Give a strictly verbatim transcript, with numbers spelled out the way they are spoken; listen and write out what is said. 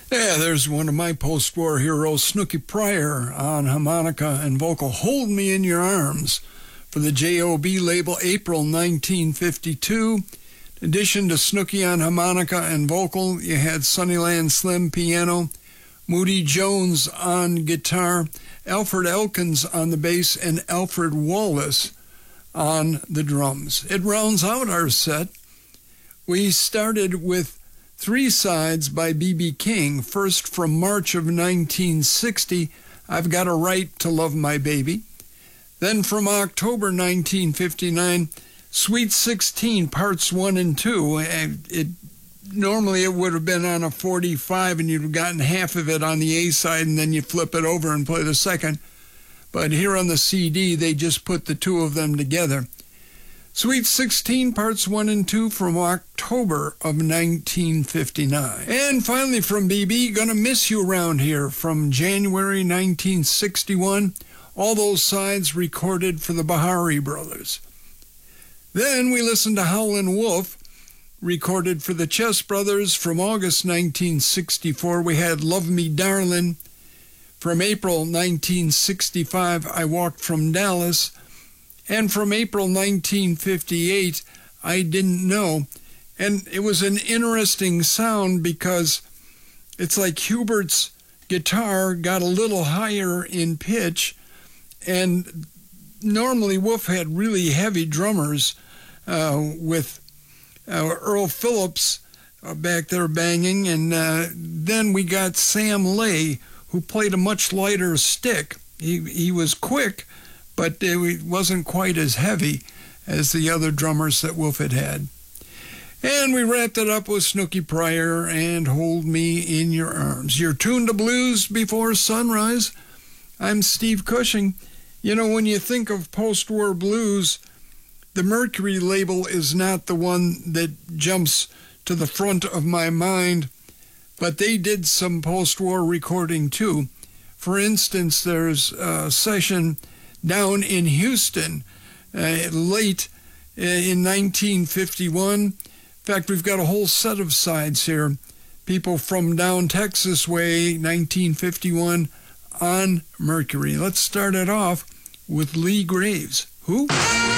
Yeah, there's one of my post-war heroes, Snooky Pryor, on harmonica and vocal. Hold Me in Your Arms for the J O B label, April nineteen fifty-two. In addition to Snooky on harmonica and vocal, you had Sunnyland Slim piano, Moody Jones on guitar, Alfred Elkins on the bass, and Alfred Wallace on the drums. It rounds out our set. We started with Three Sides by B B King, first from March of nineteen sixty, I've Got a Right to Love My Baby. Then from October nineteen fifty-nine, Sweet sixteen, parts one and two. It, normally it would have been on a forty-five and you'd have gotten half of it on the A side and then you flip it over and play the second. But here on the C D, they just put the two of them together. Sweet sixteen, parts one and two from October of nineteen fifty-nine. And finally from B B, Gonna Miss You Around Here from January nineteen sixty-one. All those sides recorded for the Bahari Brothers. Then we listened to Howlin' Wolf, recorded for the Chess Brothers from August nineteen sixty-four. We had Love Me Darlin'. From April nineteen sixty-five, I Walked from Dallas. And from April nineteen fifty-eight, I Didn't Know. And it was an interesting sound because it's like Hubert's guitar got a little higher in pitch, and normally Wolf had really heavy drummers uh, with uh, Earl Phillips uh, back there banging, and uh, then we got Sam Lay, who played a much lighter stick. He, he was quick, but it wasn't quite as heavy as the other drummers that Wolf had had. And we wrapped it up with Snooky Pryor and Hold Me in Your Arms. You're tuned to Blues Before Sunrise. I'm Steve Cushing. You know, when you think of post-war blues, the Mercury label is not the one that jumps to the front of my mind, but they did some post-war recording too. For instance, there's a session down in Houston uh, late uh, in nineteen fifty-one. In fact, we've got a whole set of sides here. People from down Texas way, nineteen fifty-one, on Mercury. Let's start it off with Lee Graves. Who?